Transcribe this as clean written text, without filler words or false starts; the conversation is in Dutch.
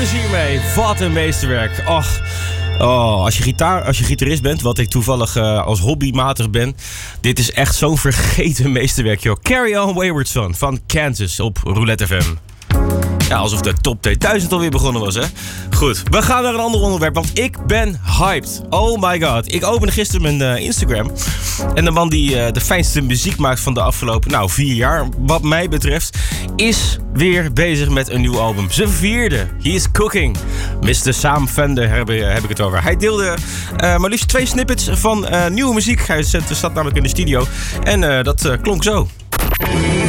plezier mee. Wat een meesterwerk. Als je gitarist bent, wat ik toevallig als hobbymatig ben. Dit is echt zo'n vergeten meesterwerk, joh. Carry On Wayward Son van Kansas op Roulette FM. Ja, alsof de top 2000 alweer begonnen was, hè? Goed, we gaan naar een ander onderwerp, want ik ben hyped. Oh my god. Ik opende gisteren mijn Instagram. En de man die de fijnste muziek maakt van de afgelopen 4 jaar, wat mij betreft, is weer bezig met een nieuw album. Zijn 4e. He is cooking. Mr. Sam Fender heb ik het over. Hij deelde maar liefst 2 snippets van nieuwe muziek. Hij zat namelijk in de studio. En dat klonk zo.